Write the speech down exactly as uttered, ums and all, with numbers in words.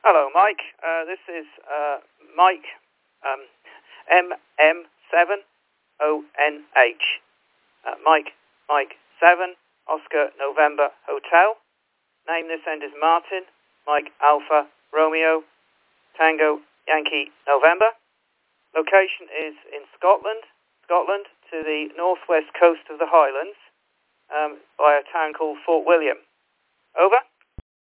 Hello, Mike. Uh, this is uh, Mike, um, M M seven O N H. Uh, Mike, Mike seven, Oscar November Hotel. Name this end is Martin. Mike Alpha Romeo Tango Yankee November. Location is in Scotland, Scotland to the northwest coast of the Highlands, um, by a town called Fort William. Over.